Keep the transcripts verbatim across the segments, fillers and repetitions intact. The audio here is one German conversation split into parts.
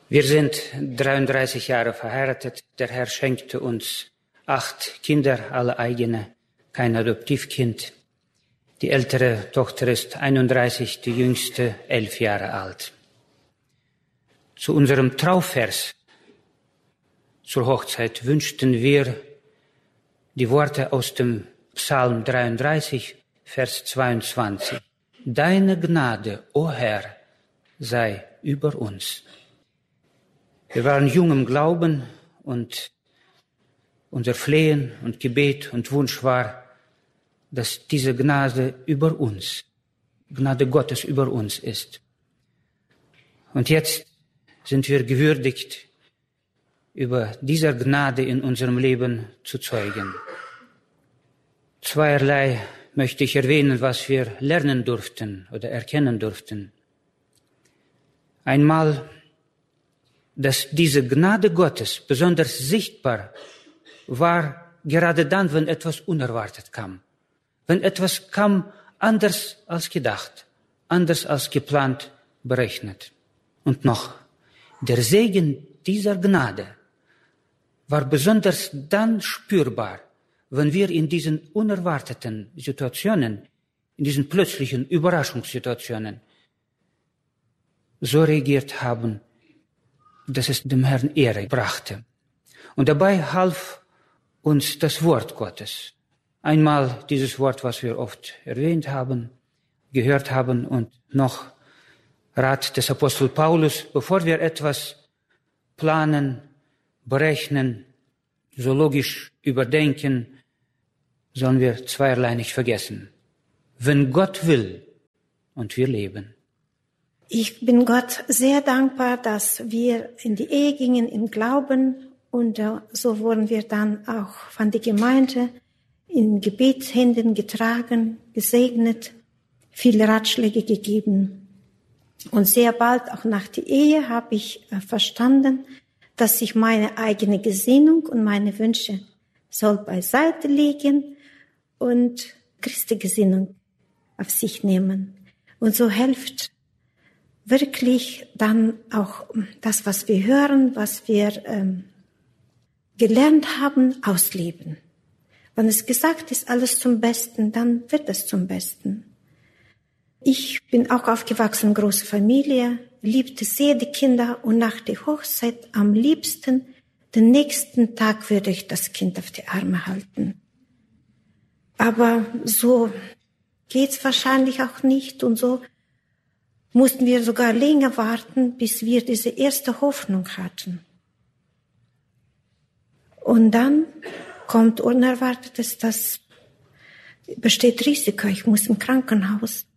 Wir sind dreiunddreißig Jahre verheiratet. Der Herr schenkte uns acht Kinder, alle eigene, kein Adoptivkind. Die ältere Tochter ist einunddreißig, die jüngste elf Jahre alt. Zu unserem Trauvers zur Hochzeit wünschten wir die Worte aus dem Psalm dreiunddreißig, Vers zweiundzwanzig. Deine Gnade, o Herr, sei über uns. Wir waren jung im Glauben und unser Flehen und Gebet und Wunsch war, dass diese Gnade über uns, Gnade Gottes über uns ist. Und jetzt sind wir gewürdigt, über dieser Gnade in unserem Leben zu zeugen. Zweierlei möchte ich erwähnen, was wir lernen durften oder erkennen durften. Einmal, dass diese Gnade Gottes besonders sichtbar war, gerade dann, wenn etwas unerwartet kam. Wenn etwas kam anders als gedacht, anders als geplant, berechnet. Und noch, der Segen dieser Gnade war besonders dann spürbar, wenn wir in diesen unerwarteten Situationen, in diesen plötzlichen Überraschungssituationen so reagiert haben, dass es dem Herrn Ehre brachte. Und dabei half uns das Wort Gottes. Einmal dieses Wort, was wir oft erwähnt haben, gehört haben, und noch Rat des Apostel Paulus: Bevor wir etwas planen, berechnen, so logisch überdenken, sollen wir zweierlei nicht vergessen. Wenn Gott will und wir leben. Ich bin Gott sehr dankbar, dass wir in die Ehe gingen im Glauben, und so wurden wir dann auch von der Gemeinde in Gebetshänden getragen, gesegnet, viele Ratschläge gegeben. Und sehr bald, auch nach der Ehe, habe ich verstanden, dass ich meine eigene Gesinnung und meine Wünsche soll beiseite legen und Christi Gesinnung auf sich nehmen. Und so hilft wirklich dann auch das, was wir hören, was wir ähm, gelernt haben, ausleben. Wenn es gesagt ist, alles zum Besten, dann wird es zum Besten. Ich bin auch aufgewachsen, große Familie, liebte sehr die Kinder, und nach der Hochzeit am liebsten, den nächsten Tag würde ich das Kind auf die Arme halten. Aber so geht's wahrscheinlich auch nicht, und so mussten wir sogar länger warten, bis wir diese erste Hoffnung hatten. Und dann kommt Unerwartetes, das besteht Risiko, ich muss im Krankenhaus.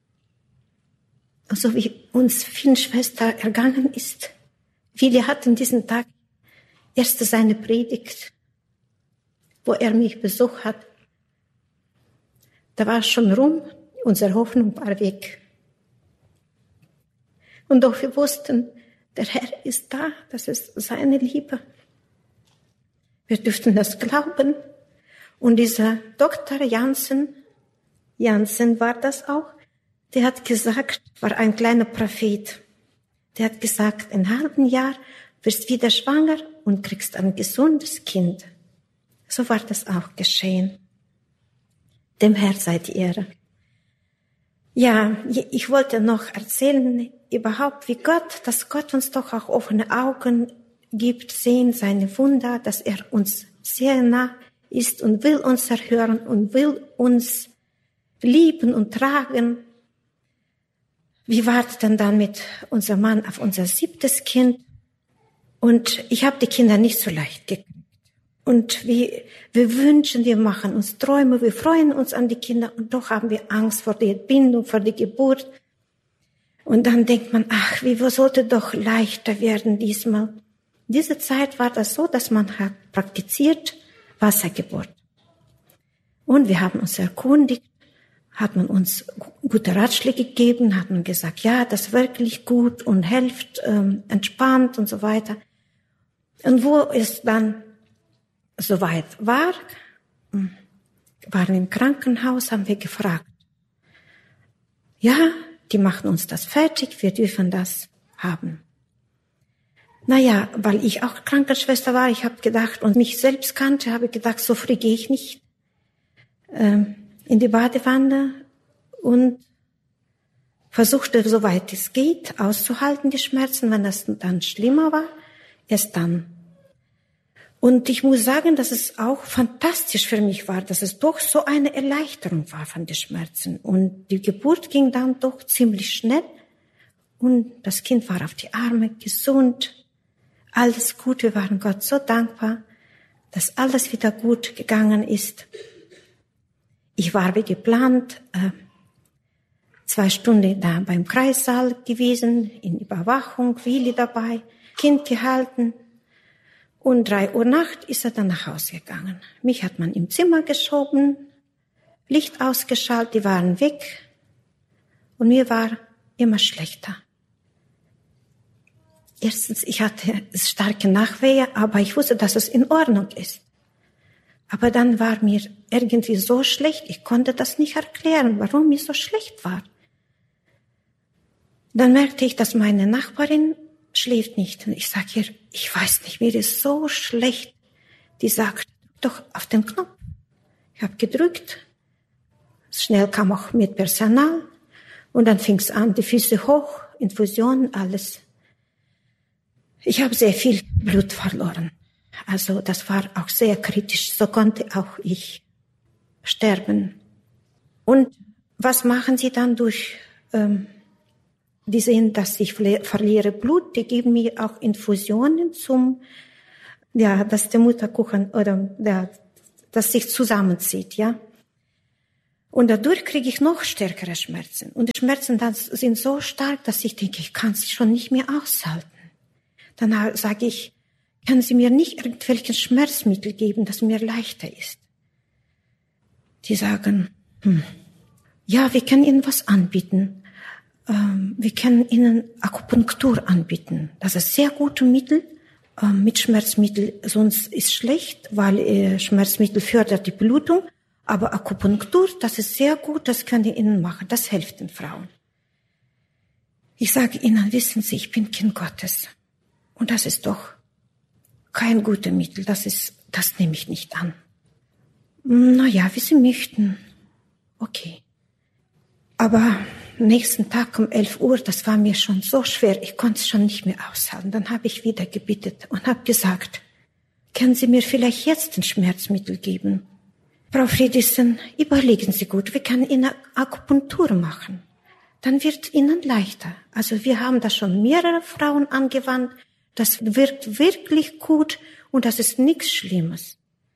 So wie uns vielen Schwestern ergangen ist. Viele hatten diesen Tag erst seine Predigt, wo er mich besucht hat. Da war es schon rum, unsere Hoffnung war weg. Und doch wir wussten, der Herr ist da, das ist seine Liebe. Wir dürften das glauben. Und dieser Doktor Jansen, Jansen war das auch, der hat gesagt, war ein kleiner Prophet. Der hat gesagt, in einem halben Jahr wirst wieder schwanger und kriegst ein gesundes Kind. So war das auch geschehen. Dem Herrn sei die Ehre. Ja, ich wollte noch erzählen, überhaupt wie Gott, dass Gott uns doch auch offene Augen gibt, sehen seine Wunder, dass er uns sehr nah ist und will uns erhören und will uns lieben und tragen. Wir warteten dann mit unserem Mann auf unser siebtes Kind, und ich habe die Kinder nicht so leicht gekriegt. Und wir, wir wünschen, wir machen uns Träume, wir freuen uns an die Kinder, und doch haben wir Angst vor der Entbindung, vor der Geburt. Und dann denkt man, ach, wie sollte doch leichter werden diesmal. Diese Zeit war das so, dass man hat praktiziert Wassergeburt. Und wir haben uns erkundigt, hat man uns gute Ratschläge gegeben, hat man gesagt, ja, das ist wirklich gut und hilft, ähm, entspannt und so weiter. Und wo es dann soweit war, waren im Krankenhaus, haben wir gefragt, ja, die machen uns das fertig, wir dürfen das haben. Naja, weil ich auch Krankenschwester war, ich habe gedacht und mich selbst kannte, habe ich gedacht, so früh gehe ich nicht ähm, in die Badewanne und versuchte, soweit es geht, auszuhalten, die Schmerzen. Wenn das dann schlimmer war, erst dann. Und ich muss sagen, dass es auch fantastisch für mich war, dass es doch so eine Erleichterung war von den Schmerzen. Und die Geburt ging dann doch ziemlich schnell. Und das Kind war auf die Arme, gesund. Alles gut, wir waren Gott so dankbar, dass alles wieder gut gegangen ist. Ich war wie geplant äh, zwei Stunden da beim Kreissaal gewesen, in Überwachung, Willi dabei, Kind gehalten. Und drei Uhr Nacht ist er dann nach Hause gegangen. Mich hat man im Zimmer geschoben, Licht ausgeschaltet, die waren weg. Und mir war immer schlechter. Erstens, ich hatte starke Nachwehe, aber ich wusste, dass es in Ordnung ist. Aber dann war mir irgendwie so schlecht, ich konnte das nicht erklären, warum mir so schlecht war. Dann merkte ich, dass meine Nachbarin schläft nicht. Und ich sage ihr, ich weiß nicht, mir ist so schlecht. Die sagt, doch auf den Knopf. Ich habe gedrückt. Schnell kam auch mit Personal. Und dann fing es an, die Füße hoch, Infusion, alles. Ich habe sehr viel Blut verloren. Also das war auch sehr kritisch. So konnte auch ich sterben. Und was machen sie dann durch... Ähm, Die sehen, dass ich verliere Blut. Die geben mir auch Infusionen zum, ja, dass der Mutterkuchen oder der, das sich zusammenzieht, ja. Und dadurch kriege ich noch stärkere Schmerzen. Und die Schmerzen dann sind so stark, dass ich denke, ich kann es schon nicht mehr aushalten. Dann sage ich, können Sie mir nicht irgendwelche Schmerzmittel geben, dass mir leichter ist? Die sagen, hm, ja, wir können Ihnen was anbieten. Wir können Ihnen Akupunktur anbieten. Das ist sehr gute Mittel. Mit Schmerzmittel, sonst ist schlecht, weil Schmerzmittel fördert die Blutung. Aber Akupunktur, das ist sehr gut, das können wir Ihnen machen. Das hilft den Frauen. Ich sage Ihnen, wissen Sie, ich bin Kind Gottes. Und das ist doch kein gutes Mittel. Das ist, das nehme ich nicht an. Na ja, wie Sie möchten. Okay. Aber nächsten Tag um elf Uhr, das war mir schon so schwer, ich konnte es schon nicht mehr aushalten. Dann habe ich wieder gebittet und habe gesagt, können Sie mir vielleicht jetzt ein Schmerzmittel geben? Frau Friedrichsen, überlegen Sie gut, wir können Ihnen Akupunktur machen. Dann wird Ihnen leichter. Also wir haben da schon mehrere Frauen angewandt, das wirkt wirklich gut und das ist nichts Schlimmes.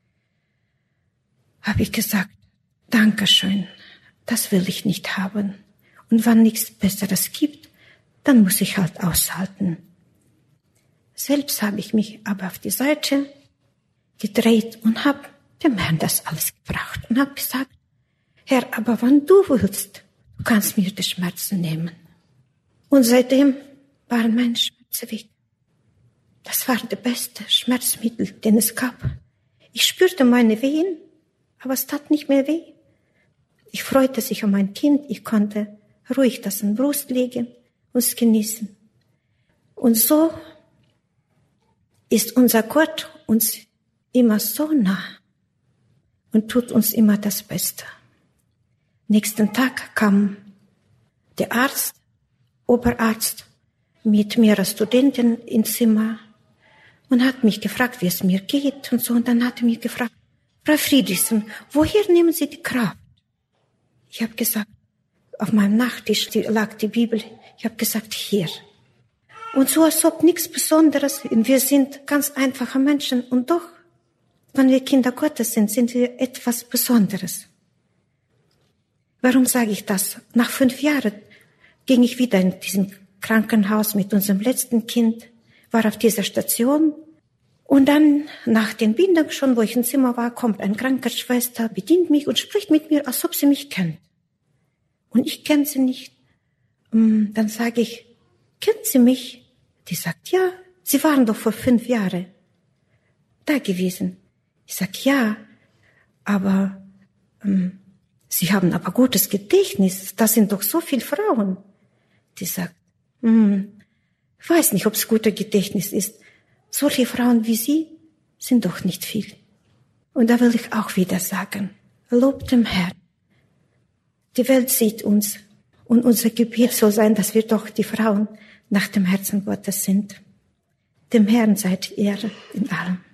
Habe ich gesagt, Dankeschön, das will ich nicht haben. Und wenn nichts Besseres gibt, dann muss ich halt aushalten. Selbst habe ich mich aber auf die Seite gedreht und habe dem Herrn das alles gebracht und habe gesagt, Herr, aber wenn du willst, du kannst mir die Schmerzen nehmen. Und seitdem waren meine Schmerzen weg. Das war der beste Schmerzmittel, den es gab. Ich spürte meine Wehen, aber es tat nicht mehr weh. Ich freute sich um mein Kind, ich konnte ruhig das in die Brust legen und es genießen. Und so ist unser Gott uns immer so nah und tut uns immer das Beste. Nächsten Tag kam der Arzt, Oberarzt, mit mehreren Studenten ins Zimmer und hat mich gefragt, wie es mir geht und so. Und dann hat er mich gefragt, Frau Friedrichsen, woher nehmen Sie die Kraft? Ich habe gesagt, auf meinem Nachttisch lag die Bibel. Ich habe gesagt, hier. Und so, als ob nichts Besonderes. Wir sind ganz einfache Menschen. Und doch, wenn wir Kinder Gottes sind, sind wir etwas Besonderes. Warum sage ich das? Nach fünf Jahren ging ich wieder in diesem Krankenhaus mit unserem letzten Kind, war auf dieser Station. Und dann, nach den Bindungen schon, wo ich im Zimmer war, kommt eine Krankenschwester, bedient mich und spricht mit mir, als ob sie mich kennt. Und ich kenne sie nicht. Dann sage ich, kennt sie mich? Die sagt, ja, Sie waren doch vor fünf Jahren da gewesen. Ich sage, ja, aber ähm, Sie haben aber gutes Gedächtnis. Da sind doch so viele Frauen. Die sagt, hm, ich weiß nicht, ob es gutes Gedächtnis ist. solche Frauen wie Sie sind doch nicht viel. Und da will ich auch wieder sagen, lobt dem Herrn. Die Welt sieht uns und unser Gebet soll sein, dass wir doch die Frauen nach dem Herzen Gottes sind. Dem Herrn seid Ehre in allem.